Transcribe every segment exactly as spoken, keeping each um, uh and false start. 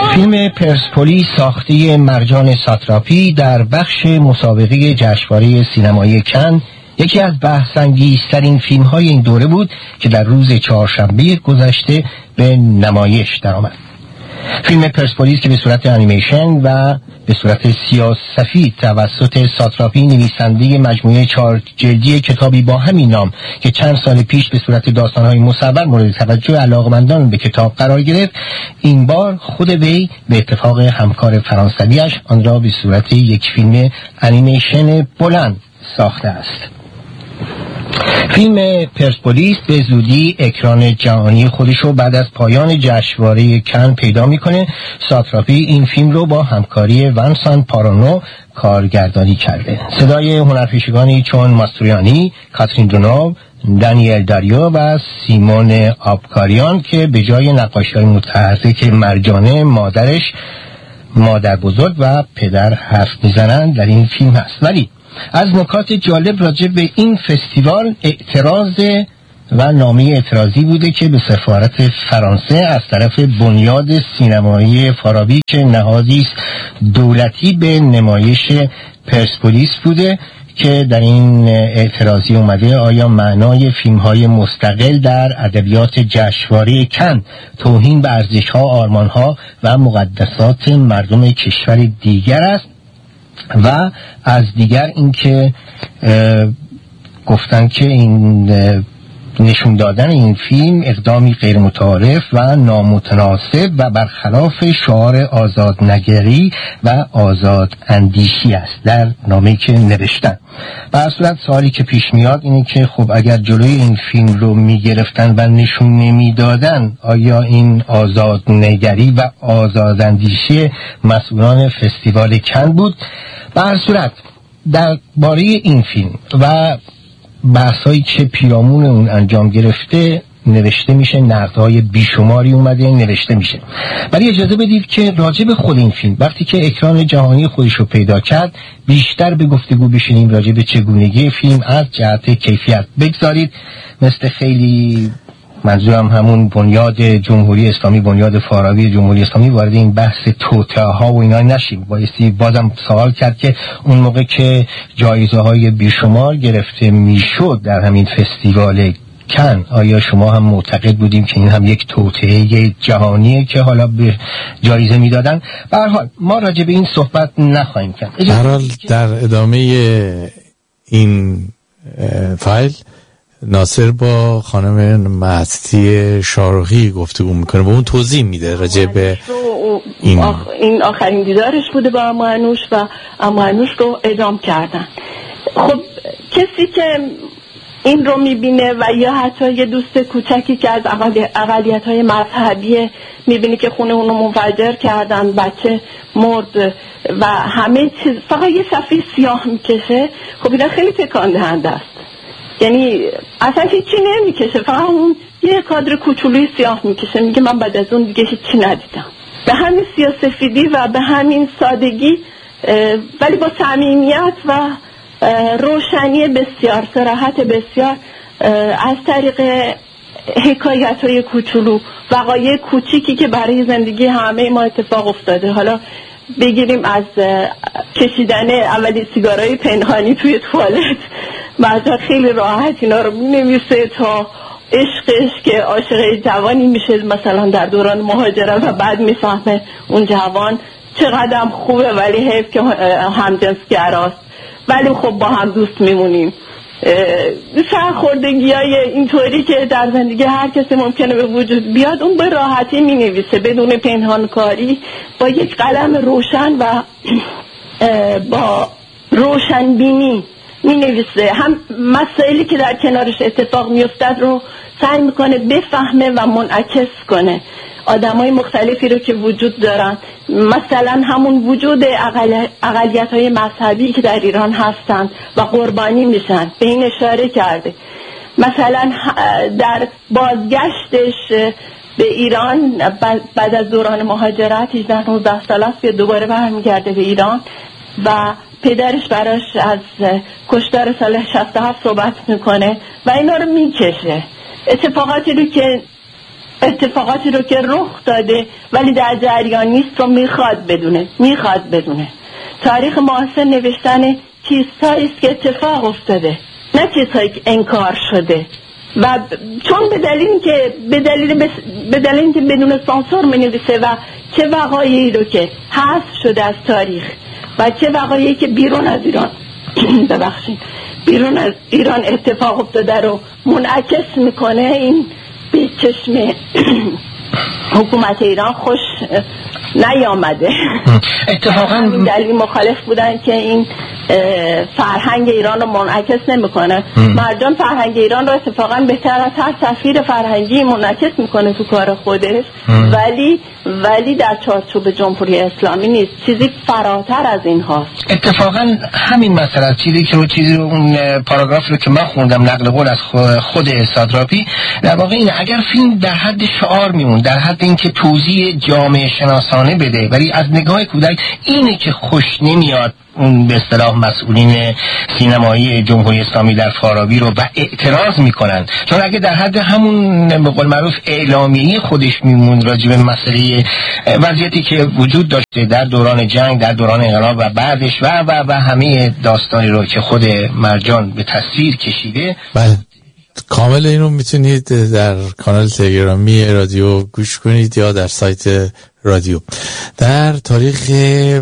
فیلم پرسپولیس ساخته مرجان ساتراپی در بخش مسابقه جشنواره سینمایی کن یکی از بحث‌انگیزترین فیلم‌های این دوره بود که در روز چهارشنبه گذشته به نمایش درآمد. فیلم پرسپولیس که به صورت انیمیشن و به صورت سیاه‌سفید توسط ساتراپی نویسنده مجموعه چهار جلدی کتابی با همین نام که چند سال پیش به صورت داستان‌های مصور مورد توجه علاقمندان به کتاب قرار گرفت، این بار خود وی به اتفاق همکار فرانسویش آن را به صورت یک فیلم انیمیشن بلند ساخته است. فیلم پرسپولیس به زودی اکران جهانی خودش رو بعد از پایان جشنواره کن پیدا میکنه. ساتراپی این فیلم رو با همکاری ونسان پارانو کارگردانی کرده. صدای هنرپیشگانی چون ماسترویانی، کاترین دونوو، دانیل داریو و سیمون آبکاریان که به جای نقاشی‌های متحرک مرجانه مادرش، مادر بزرگ و پدر حرف میزنن در این فیلم هست. ولی از نکات جالب راجع به این فستیوال اعتراض و نامه اعتراضی بوده که به سفارت فرانسه از طرف بنیاد سینمایی فارابی که نهادی است دولتی به نمایش پرسپولیس بوده که در این اعتراضی اومده آیا معنای فیلم‌های مستقل در ادبیات جشنواره کن توهین به ارزش‌ها، آرمان‌ها و مقدسات مردم کشور دیگر است، و از دیگر اینکه گفتن که این نشون دادن این فیلم اقدامی غیر متعارف و نامتناسب و برخلاف شعار آزادنگری و آزاد اندیشی است در نامه‌ای که نوشتن. به هر صورت سوالی که پیش میاد اینه که خب اگر جلوی این فیلم رو میگرفتن و نشون نمیدادن، آیا این آزادنگری و آزاد اندیشی مسئولان فستیوال کن بود؟ به هر صورت در باره این فیلم و بحثایی که پیرامون اون انجام گرفته نوشته میشه، نقدهای بیشماری اومده نوشته میشه. ولی اجازه بدید که راجع به خود این فیلم وقتی که اکران جهانی خودش رو پیدا کرد بیشتر به گفتگو بشینیم راجع به چگونگی فیلم از جهت کیفیت. بگذارید مثل خیلی منظورم همون بنیاد جمهوری اسلامی، بنیاد فارابی جمهوری اسلامی، وارد این بحث توطئه ها و اینا نشیم. بایستی بازم سوال کرد که اون موقع که جایزه های بیشمار گرفته میشد در همین فستیوال کن، آیا شما هم معتقد بودیم که این هم یک توطئه جهانیه که حالا به جایزه میدادن؟ به هر حال ما راجع به این صحبت نخواهیم کرد. به هر حال در ادامه این فایل ناصر با خانم مستی شارقی گفتگو میکنه و اون توضیح میده راجع به این آخ... این آخرین دیدارش بوده با امانوش و امانوش رو اعدام کردن. خب کسی که این رو میبینه و یا حتی یه دوست کوچکی که از اقلیت های مذهبی میبینه که خونه اونو منفجر کردن، بچه مرد و همه چیز فقط یه صفحه سیاه میکشه، خب اینا خیلی تکان دهنده است. یعنی اصلا هیچی نمیکشه، فقط اون یه کادر کوچولوی سیاه میکشه، میگه من بعد از اون دیگه هیچی ندیدم. به همین سیاه‌سفیدی و به همین سادگی ولی با صمیمیت و روشنی بسیار، صراحت بسیار، از طریق حکایت‌های کوچولو، وقایع کوچیکی که برای زندگی همه ما اتفاق افتاده، حالا بگیریم از کشیدن اولی سیگارهای پنهانی توی توالت، بعضا خیلی راحت اینا رو می‌نویسه، تا عشقش که عاشق جوانی میشه مثلا در دوران مهاجرت و بعد میفهمه اون جوان چقدر خوبه ولی حیف که همجنسگراست، ولی خب با هم دوست میمونیم. سرخوردگی های اینطوری که در زندگی هر کسی ممکنه به وجود بیاد، اون به راحتی می نویسه بدون پنهانکاری، با یک قلم روشن و با روشنبینی می نویسه. هم مسائلی که در کنارش اتفاق می افتد رو سعی میکنه بفهمه و منعکس کنه. آدمای مختلفی رو که وجود دارن، مثلا همون وجود اقلیت های مذهبی که در ایران هستن و قربانی میشن، به این اشاره کرده. مثلا در بازگشتش به ایران بعد از دوران مهاجرت هجده نوزده سال است که دوباره برمیگرده به ایران و پدرش براش از کشتار سال شصت و هفت صحبت میکنه و اینا رو میکشه. اتفاقاتی رو که اتفاقاتی رو که رخ داده ولی در جریان نیست رو میخواد بدونه میخواد بدونه تاریخ معاصر نوشتن چیزهایی است که اتفاق افتاده، نه چیزهایی که انکار شده. و چون به دلیل که به دلیل بس به دلیل که بدون سانسور می‌نویسه و چه وقایعی رو که حذف شده از تاریخ و چه وقایعی که بیرون از ایران ببخشید بیرون از ایران اتفاق افتاده رو منعکس میکنه، این به چشم حکومت ایران خوش نیامده. اتفاقا این دلیل مخالف بودن که این فرهنگ ایران رو منعکس نمیکنه. مرجان فرهنگ ایران رو اتفاقا بهتر از هر سفیر فرهنگی منعکس میکنه تو کار خودش، ولی ولی در چارچوب جمهوری اسلامی نیست، چیزی فراتر از این هاست. اتفاقا همین مسئله چیزی که رو چیزی رو اون پاراگراف رو که من خوندم نقل قول از خود سادراپی در واقع اینه، اگر فیلم در حد شعار میمون، در حد اینکه توضیح جامعه شناسانه بده، ولی از نگاه کودک اینه که خوش نمیاد اون به اصطلاح مسئولین سینمایی جمهوری اسلامی در فارابی رو و اعتراض میکنن، چون اگه در حد همون به قول معروف اعلامیه خودش میمون راجع به مسئله وضعیتی که وجود داشته در دوران جنگ، در دوران انقلاب و بعدش و و و همه داستانی رو که خود مرجان به تصویر کشیده. بله کامل اینو میتونید در کانال تلگرامی رادیو گوش کنید یا در سایت رادیو. در تاریخ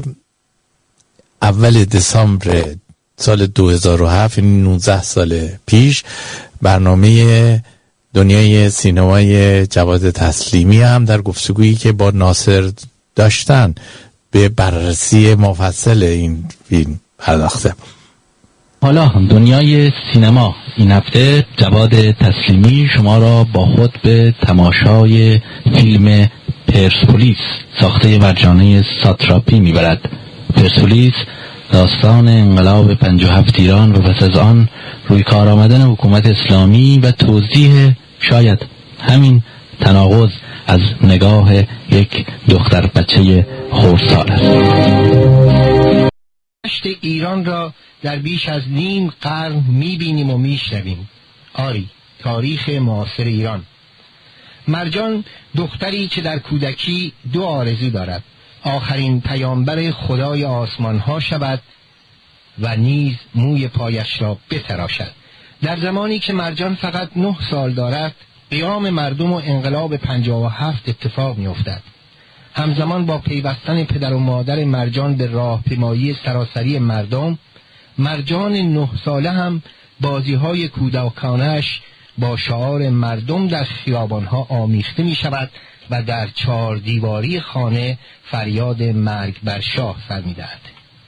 اول دسامبر سال دو هزار و هفت، یعنی نوزده سال پیش، برنامه دنیای سینمای جواد تسلیمی هم در گفتگویی که با ناصر داشتن به بررسی مفصل این فیلم پرداخته. حالا دنیای سینما این هفته جواد تسلیمی شما را با خود به تماشای فیلم پرسپولیس ساخته مرجانه ساتراپی میبرد. پرسپولیس داستان انقلاب پنجاه و هفت ایران و پس از آن روی کار آمدن حکومت اسلامی و توضیح شاید همین تناقض از نگاه یک دختر بچه خردسال است. ایران را در بیش از نیم قرن میبینیم و میشنویم. آری، تاریخ معاصر ایران. مرجان دختری که در کودکی دو آرزو دارد: آخرین پیامبر خدای آسمان ها شود و نیز موی پایش را بتراشد. در زمانی که مرجان فقط نه سال دارد، قیام مردم و انقلاب پنجاه و هفت اتفاق می افتد. همزمان با پیوستن پدر و مادر مرجان به راهپیمایی سراسری مردم، مرجان نه ساله هم بازی‌های کودکانه‌اش با شعار مردم در خیابان‌ها آمیخته می‌شود و در چهار دیواری خانه فریاد مرگ بر شاه سر می‌دهد.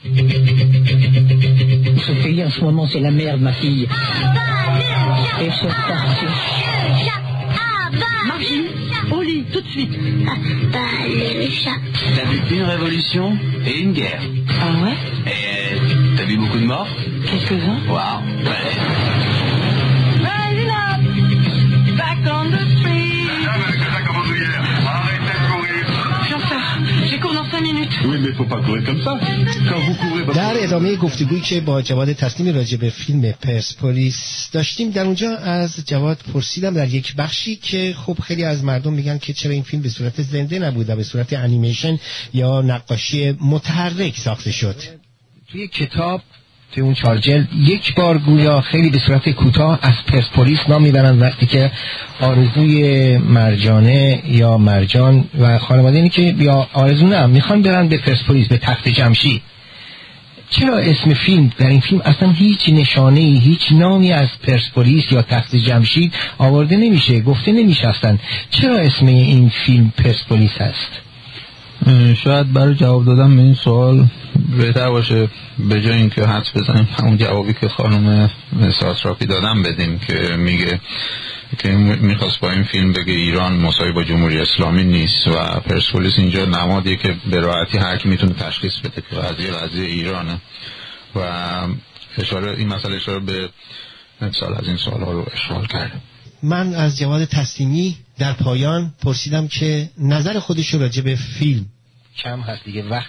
Ce pays en ce moment c'est la merde ma fille. Et c'est parti. Margie, au lit tout de suite. Pas le chat. T'as vu une révolution et une guerre. Ah ouais? Et t'as vu beaucoup de morts? Quelques-uns. Waouh. Ouais. Rising up, back on the street. J'ai cours dans cinq minutes. Oui, mais faut pas courir comme ça. Quand vous courez... در ادامه گفتگویی که با جواد تسلیمی راجع به فیلم پرسپولیس داشتیم، در اونجا از جواد پرسیدم در یک بخشی که خب خیلی از مردم میگن که چرا این فیلم به صورت زنده نبود و به صورت انیمیشن یا نقاشی متحرک ساخته شد. توی کتاب توی اون چهار جلد یک بار گویا خیلی به صورت کوتاه از پرسپولیس نام میبرن، وقتی که آرزوی مرجانه یا مرجان و خانواده اینه که یا آرزو نه میخوان برن به پرسپولیس، به تخت جمشید. چرا اسم فیلم در این فیلم اصلا هیچ نشانه ای، هیچ نامی از پرسپولیس یا تخت جمشید آورده نمیشه، گفته نمیشه اصلا؟ چرا اسم این فیلم پرسپولیس هست؟ شاید برای جواب دادن به این سوال بهتر باشه به جای اینکه حدس بزنیم همون جوابی که خانم ساتراپی دادن بدیم که میگه که میخواست با این فیلم بگه ایران مساوی با جمهوری اسلامی نیست و پرسپولیس اینجا نمادیه که به راحتی هر کی میتونه تشخیص بده که قضیه قضیه ایرانه و اشاره این مسئله اشاره به مثال از این سوالها رو اشغال کرده. من از جواد تسلیمی در پایان پرسیدم که نظر خودش راجع به فیلم کم هست دیگه، وقتی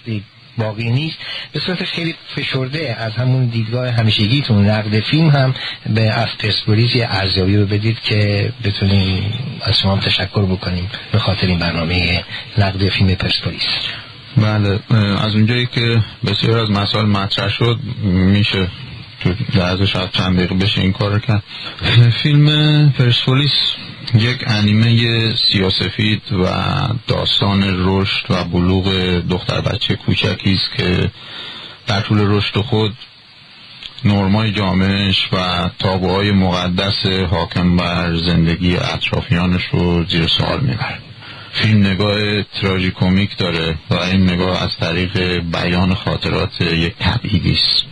باقی نیست. به صورت خیلی فشرده از همون دیدگاه همیشگیتون نقد فیلم هم به از پرسپولیس یه ارزیابی رو بدید که بتونیم از شما تشکر بکنیم به خاطر این برنامه نقد فیلم پرسپولیس. بله، از اونجایی که بسیار از مسائل مطرح شد میشه تو لحظه شاید چند دقیقه بشه این کار رو کرد. فیلم پرسپولیس یک انیمه سیاه‌سفید و داستان رشد و بلوغ دختر بچه کوچکی است که در طول رشد خود نرمای جامعهش و تابوهای مقدس حاکم بر زندگی اطرافیانش رو زیر سوال میبره. فیلم نگاه تراژیکومیک داره و این نگاه از طریق بیان خاطرات یک تبعیدی است،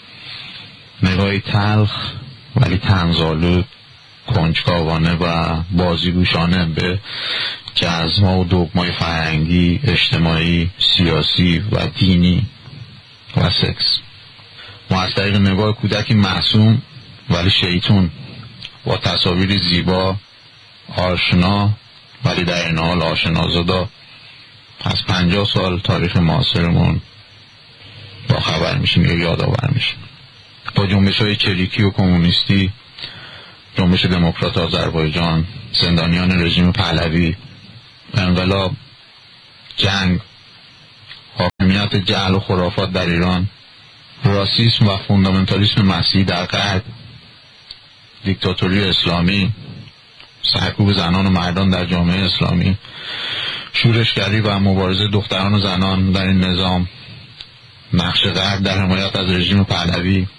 نگاهی تلخ ولی طنزآلود، کنجکاوانه و بازیگوشانه به جزم‌ها و دگمای فرهنگی، اجتماعی، سیاسی و دینی و سکس. ما از طریق نگاه کودکی معصوم ولی شیطون با تصاویر زیبا، آشنا ولی در این حال آشنازادا از پنجاه سال تاریخ معاصرمون با خبر میشیم یا یادآور میشیم. با جنبش‌های چریکی و کمونیستی، جنبش دموکرات آذربایجان، زندانیان رژیم پهلوی، انقلاب، جنگ، حاکمیت جهل و خرافات در ایران، راسیسم و فوندامنتالیسم مسیحی در غرب، دیکتاتوری اسلامی، سرکوب زنان و مردان در جامعه اسلامی، شورشگری و مبارزه دختران و زنان در این نظام، نقش غرب در حمایت از رژیم پهلوی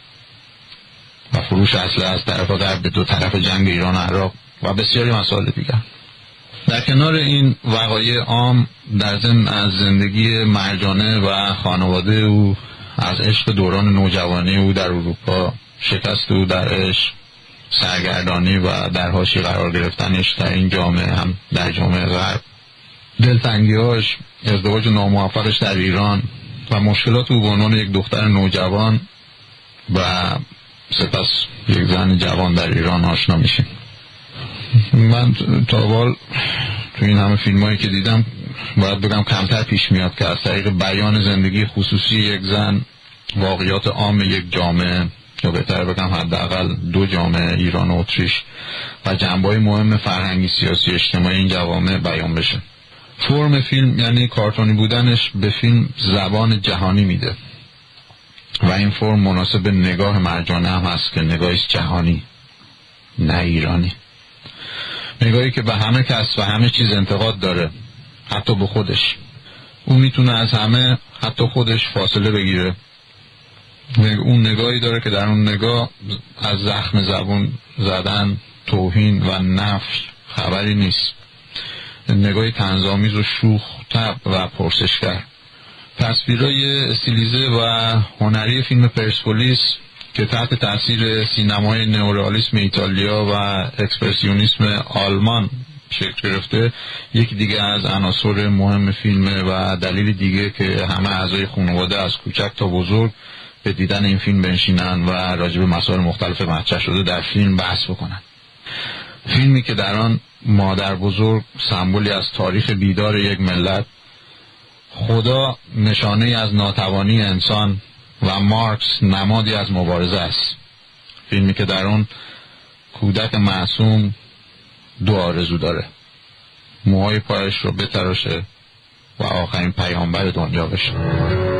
و فروش اسلحه از طرف غرب به دو طرف جنگ ایران و عراق و بسیاری مسائل دیگر. در کنار این وقایع عام، در ضمن از زندگی مرجانه و خانواده او، از عشق دوران نوجوانی او در اروپا، شکست او در عشق، سرگردانی و در حاشیه قرار گرفتنش در این جامعه هم در جامعه غرب، دلتنگی‌هاش، ازدواج ناموفقش در ایران و مشکلات او به عنوان یک دختر نوجوان و سپس یک زن جوان در ایران آشنا میشیم. من تا حال تو این همه فیلم هایی که دیدم باید بگم کمتر پیش میاد که از طریق بیان زندگی خصوصی یک زن واقعیات عام یک جامعه، یا بهتر بگم حداقل دو جامعه، ایران و اتریش، و جنبه‌های مهم فرهنگی، سیاسی، اجتماعی این جوامع بیان بشه. فرم فیلم یعنی کارتونی بودنش به فیلم زبان جهانی میده و این فرم مناسب نگاه مرجانه هم هست که نگاهی جهانی نه ایرانی، نگاهی که به همه کس و همه چیز انتقاد داره، حتی به خودش. اون میتونه از همه، حتی خودش، فاصله بگیره. اون نگاهی داره که در اون نگاه از زخم زبون زدن، توهین و نفی خبری نیست. نگاهی طنزآمیز و شوخ طبع و پرسشگر. تصویرهای استیلیزه و هنری فیلم پرسپولیس که تحت تاثیر سینمای نئورئالیسم ایتالیا و اکسپرسیونیسم آلمان شکل گرفته، یک دیگه از عناصر مهم فیلمه و دلیل دیگه که همه اعضای خانواده از کوچک تا بزرگ به دیدن این فیلم بنشینن و راجع به مسائل مختلف مطرح شده در فیلم بحث بکنن. فیلمی که در آن مادر بزرگ سمبولی از تاریخ بیدار یک ملت، خدا نشانه از ناتوانی انسان و مارکس نمادی از مبارزه است. فیلمی که در آن کودک معصوم دو آرزو داره: موهای پایش رو بتراشه و آخرین پیامبر دنیا بشه.